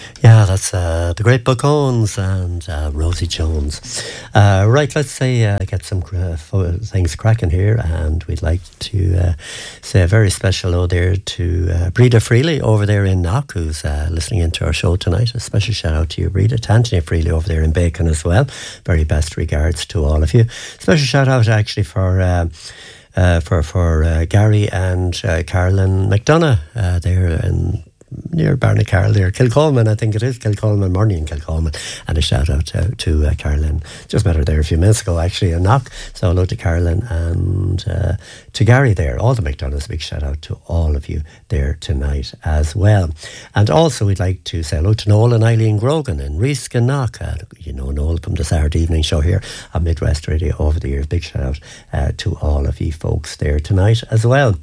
Yeah, that's the Great Bocones and Rosie Jones. Right, let's say get some things cracking here, and we'd like to say a very special hello there to Breda Freely over there in Knock, who's listening into our show tonight. A special shout out to you, Breda. To Anthony Freely over there in Bacon as well. Very best regards to all of you. Special shout out actually for Gary and Carolyn McDonough there in near Barnacarroll there, Kilcolman, I think it is, Kilcolman, Morning in Kilcolman, and a shout out to Carolyn. Just met her there a few minutes ago actually in Knock, so hello to Carolyn and to Gary there, all the McDonoughs. A big shout out to all of you there tonight as well. And also we'd like to say hello to Noel and Eileen Grogan in Reeskin Knock. You know Noel from the Saturday evening show here on Midwest Radio over the years. Big shout out to all of you folks there tonight as well.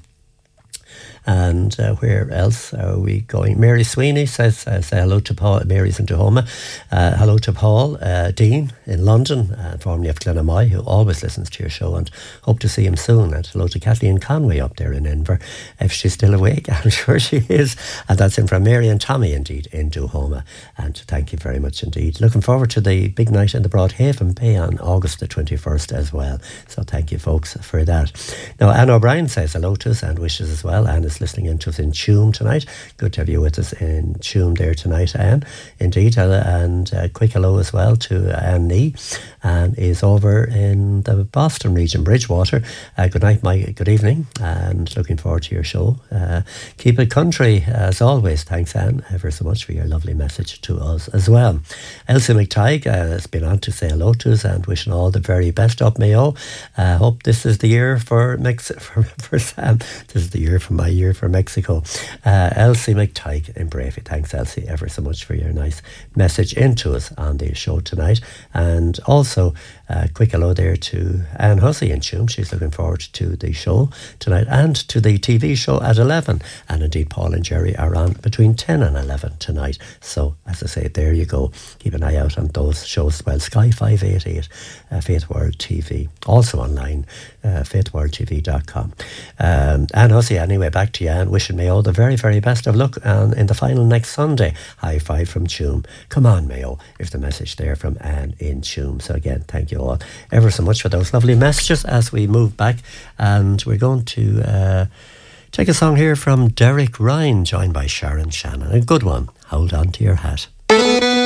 And where else are we going? Mary Sweeney says say hello to Paul. Mary's in Tahoma. Hello to Paul Dean in London, formerly of Glenamoy, who always listens to your show, and hope to see him soon. And hello to Kathleen Conway up there in Inver, if she's still awake. I'm sure she is. And that's in from Mary and Tommy indeed in Tahoma. And thank you very much indeed. Looking forward to the big night in the Broadhaven Bay on August the 21st as well. So thank you folks for that. Now Anne O'Brien says hello to us and wishes as well. Anne is listening in to us in Tuam tonight. Good to have you with us in Tuam there tonight, Anne. Indeed, and quick hello as well to Anne Nee. Anne is over in the Boston region, Bridgewater. Good night, good evening, and looking forward to your show. Keep it country as always. Thanks, Anne, ever so much for your lovely message to us as well. Elsie McTighe has been on to say hello to us and wishing all the very best up Mayo. Hope this is the year for Sam. This is the year for my year for Mexico. Elsie McTighe in Bravey. Thanks, Elsie, ever so much for your nice message into us on the show tonight. And also quick hello there to Anne Hussey in Tuam. She's looking forward to the show tonight and to the TV show at 11. And indeed Paul and Jerry are on between 10 and 11 tonight. So as I say, there you go. Keep an eye out on those shows as well. Sky 588, Faith World TV. Also online, faithworldtv.com. Anne Hussey, anyway, back to you, Anne. Wishing Mayo the very, very best of luck in the final next Sunday. High five from Tuam. Come on, Mayo, is the message there from Anne in Tuam. So again, thank you all ever so much for those lovely messages as we move back. And we're going to take a song here from Derek Ryan, joined by Sharon Shannon. A good one. Hold on to your hat.